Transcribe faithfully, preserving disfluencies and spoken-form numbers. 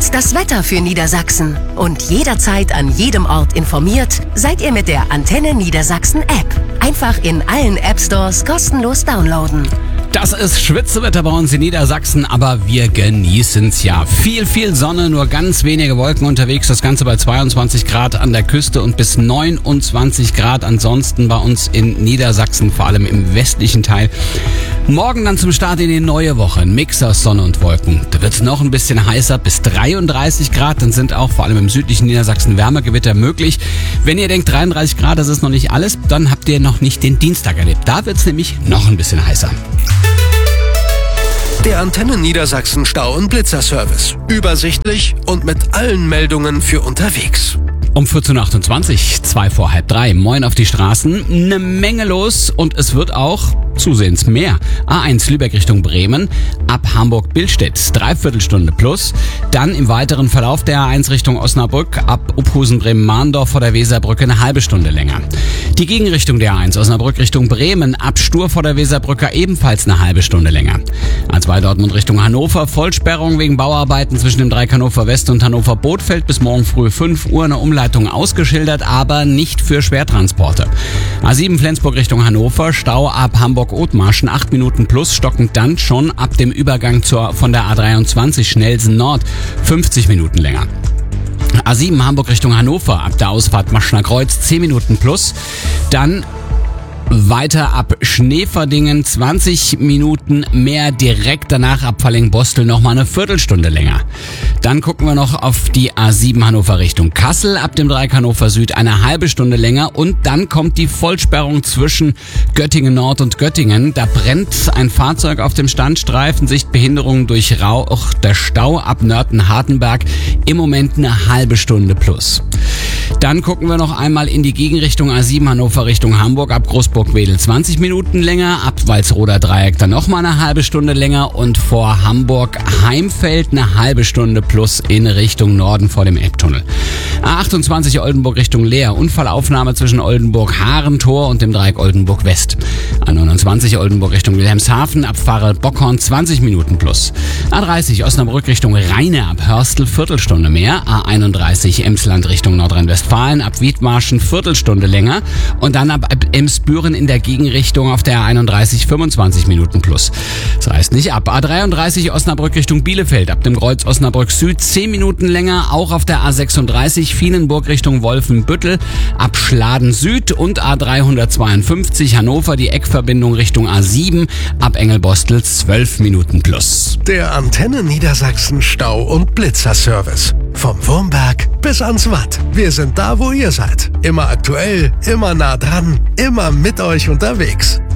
Jetzt das Wetter für Niedersachsen. Und jederzeit an jedem Ort informiert seid ihr mit der Antenne Niedersachsen App. Einfach in allen App Stores kostenlos downloaden. Das ist Schwitzewetter bei uns in Niedersachsen, aber wir genießen's ja. Viel, viel Sonne, nur ganz wenige Wolken unterwegs. Das Ganze bei zweiundzwanzig Grad an der Küste und bis neunundzwanzig Grad ansonsten bei uns in Niedersachsen, vor allem im westlichen Teil. Morgen dann zum Start in die neue Woche. Ein Mix aus Sonne und Wolken. Da wird's noch ein bisschen heißer, bis dreiunddreißig Grad. Dann sind auch vor allem im südlichen Niedersachsen Wärmegewitter möglich. Wenn ihr denkt, dreiunddreißig Grad, das ist noch nicht alles, dann habt ihr noch nicht den Dienstag erlebt. Da wird's nämlich noch ein bisschen heißer. Der Antenne Niedersachsen Stau- und Blitzerservice. Übersichtlich und mit allen Meldungen für unterwegs. Um vierzehn Uhr achtundzwanzig, zwei vor halb drei. Moin auf die Straßen. Eine Menge los und es wird auch zusehends mehr. A eins Lübeck Richtung Bremen, ab Hamburg-Billstedt, Dreiviertelstunde plus. Dann im weiteren Verlauf der A eins Richtung Osnabrück, ab Uphusen-Bremen-Mahndorf vor der Weserbrücke eine halbe Stunde länger. Die Gegenrichtung der A eins Osnabrück Richtung Bremen, ab Stur vor der Weserbrücke ebenfalls eine halbe Stunde länger. A zwei Dortmund Richtung Hannover, Vollsperrung wegen Bauarbeiten zwischen dem Dreieck Hannover West und Hannover Bothfeld bis morgen früh fünf Uhr, eine Umleitung ausgeschildert, aber nicht für Schwertransporte. A sieben Flensburg Richtung Hannover, Stau ab Hamburg-Othmarschen, acht Minuten plus, stockend dann schon ab dem Übergang zur von der A dreiundzwanzig Schnellsen Nord, fünfzig Minuten länger. A sieben Hamburg Richtung Hannover, ab der Ausfahrt Maschner Kreuz, zehn Minuten plus, dann weiter ab Schneeverdingen, zwanzig Minuten mehr, direkt danach ab Falling-Bostel nochmal eine Viertelstunde länger. Dann gucken wir noch auf die A sieben Hannover Richtung Kassel, ab dem Dreieck Hannover Süd eine halbe Stunde länger und dann kommt die Vollsperrung zwischen Göttingen Nord und Göttingen. Da brennt ein Fahrzeug auf dem Standstreifen, Sichtbehinderung durch Rauch, der Stau ab Nörten-Hartenberg, im Moment eine halbe Stunde plus. Dann gucken wir noch einmal in die Gegenrichtung A sieben Hannover Richtung Hamburg, ab Großburg-Wedel zwanzig Minuten länger, ab Walsroder Dreieck dann nochmal eine halbe Stunde länger und vor Hamburg-Heimfeld eine halbe Stunde plus in Richtung Norden vor dem Elbtunnel. A achtundzwanzig Oldenburg Richtung Leer, Unfallaufnahme zwischen Oldenburg-Harentor und dem Dreieck Oldenburg West. A neunundzwanzig Oldenburg Richtung Wilhelmshaven, ab Pfarre Bockhorn zwanzig Minuten plus. A dreißig Osnabrück Richtung Rheine, ab Hörstel Viertelstunde mehr. A einunddreißig Emsland Richtung Nordrhein-Westfalen, ab Wiedmarschen Viertelstunde länger und dann ab Emsbüren in der Gegenrichtung auf der A einunddreißig fünfundzwanzig Minuten plus. Das reißt nicht ab. A dreiunddreißig Osnabrück Richtung Bielefeld, ab dem Kreuz Osnabrück Süd zehn Minuten länger, auch auf der A sechsunddreißig Vienenburg Richtung Wolfenbüttel, ab Schladen Süd und A dreihundertzweiundfünfzig Hannover, die Eckverbindung Richtung A sieben, ab Engelbostel zwölf Minuten plus. Der Antenne Niedersachsen Stau- und Blitzerservice. Vom Wurmberg bis ans Watt. Wir sind da, wo ihr seid. Immer aktuell, immer nah dran, immer mit euch unterwegs.